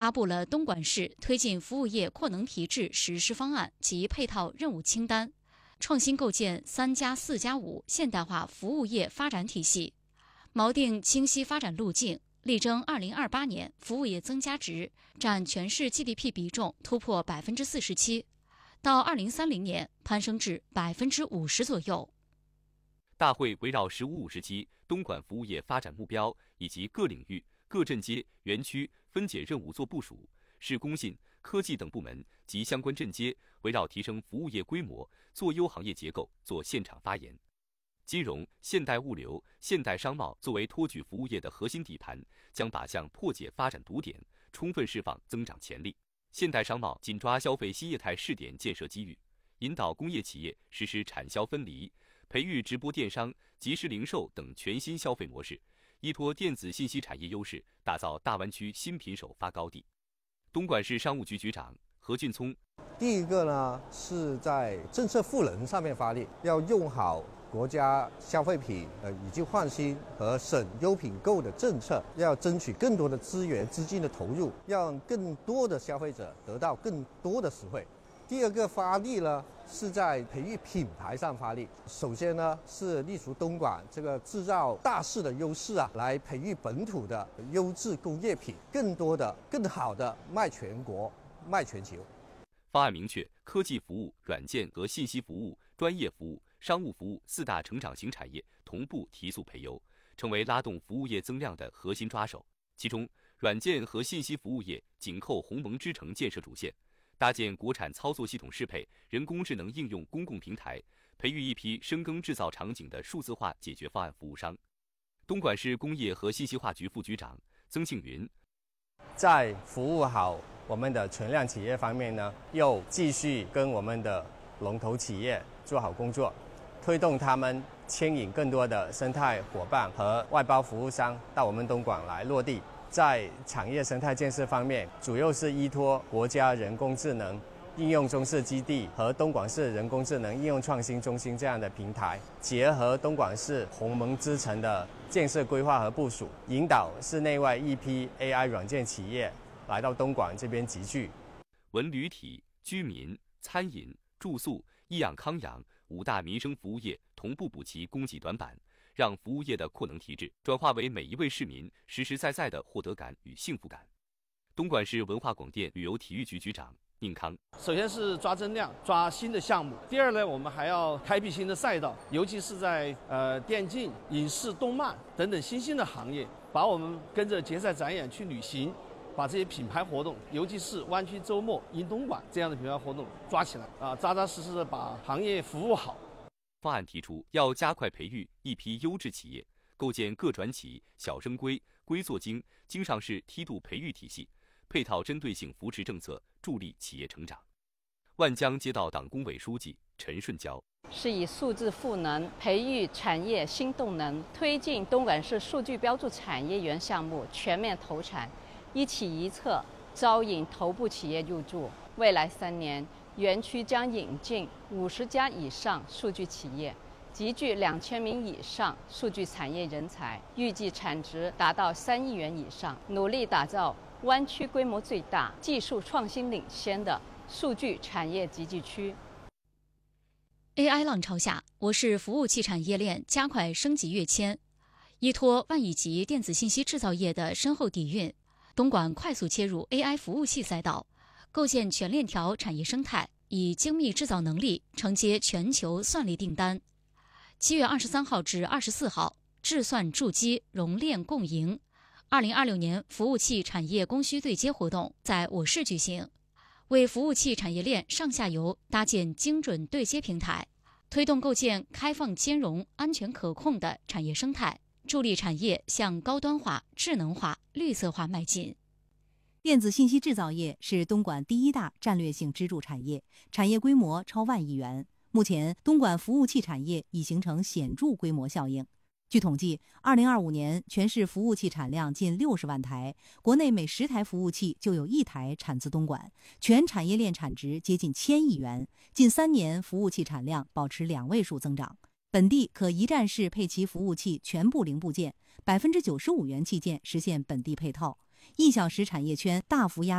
发布了东莞市推进服务业扩能提质实施方案及配套任务清单，创新构建3+4+5现代化服务业发展体系，锚定清晰发展路径，力争2028年服务业增加值占全市 GDP 比重突破47%，到2030年攀升至50%左右。 大会围绕15-57东莞服务业发展目标以及各领域、各镇街、园区分解任务做部署，市工信、科技等部门及相关镇街围绕提升服务业规模、做优行业结构做现场发言。金融、现代物流、现代商贸作为托举服务业的核心底盘，将靶向破解发展堵点，充分释放增长潜力。现代商贸紧抓消费新业态试点建设机遇，引导工业企业实施产销分离，培育直播电商、即时零售等全新消费模式，依托电子信息产业优势，打造大湾区新品首发高地。东莞市商务局局长何俊聪， 第一个呢是在政策赋能上面发力，要用好国家消费品以旧换新和省优品购的政策，要争取更多的资源资金的投入，让更多的消费者得到更多的实惠。第二个发力呢是在培育品牌上发力，首先呢是立足东莞这个制造大市的优势来培育本土的优质工业品，更多的更好的卖全国卖全球。 方案明确，科技服务、软件和信息服务、专业服务、商务服务4大成长型产业同步提速培优，成为拉动服务业增量的核心抓手。其中，软件和信息服务业紧扣鸿蒙之城建设主线，搭建国产操作系统适配人工智能应用公共平台，培育一批深耕制造场景的数字化解决方案服务商。东莞市工业和信息化局副局长曾庆云， 在服务好我们的存量企业方面呢，又继续跟我们的龙头企业做好工作，推动他们牵引更多的生态伙伴和外包服务商到我们东莞来落地。在产业生态建设方面，主要是依托国家人工智能应用中试基地和东莞市人工智能应用创新中心这样的平台，结合东莞市鸿蒙之城的建设规划和部署，引导市内外一批 AI 软件企业来到东莞这边集聚。 文旅体、居民、餐饮、住宿、医养康养5大民生服务业同步补齐供给短板，让服务业的扩能提质转化为每一位市民实实在在的获得感与幸福感。东莞市文化广电旅游体育局局长宁康， 首先是抓增量，抓新的项目。第二呢，我们还要开辟新的赛道，尤其是在电竞、影视、动漫等等新兴的行业，把我们跟着节赛展演去旅行，把这些品牌活动，尤其是湾区周末迎东莞这样的品牌活动抓起来扎扎实实的把行业服务好。 方案提出要加快培育一批优质企业，构建各转企、小生规、规作精、经上市梯度培育体系，配套针对性扶持政策，助力企业成长。万江街道党工委书记陈顺娇， 是以数字赋能培育产业新动能，推进东莞市数据标注产业园项目全面投产，一企一策，招引头部企业入驻。未来3年，园区将引进50家以上数据企业，集聚2000名以上数据产业人才，预计产值达到3亿元以上，努力打造湾区规模最大、技术创新领先的数据产业集聚区。 AI 浪潮下，我市服务器产业链加快升级跃迁，依托万亿级电子信息制造业的深厚底蕴，东莞快速切入 AI 服务器赛道，构建全链条产业生态，以精密制造能力承接全球算力订单。7月23号至24号，智算筑基熔炼共赢2026年服务器产业供需对接活动在我市举行，为服务器产业链上下游搭建精准对接平台，推动构建开放兼容、安全可控的产业生态，助力产业向高端化、智能化、绿色化迈进。 电子信息制造业是东莞第1大战略性支柱产业，产业规模超万亿元。目前，东莞服务器产业已形成显著规模效应。据统计，2025年全市服务器产量近60万台，国内每10台服务器就有1台产自东莞，全产业链产值接近1000亿元。近3年，服务器产量保持2位数增长。本地可一站式配齐服务器全部零部件，95%元器件实现本地配套。1小时产业圈大幅压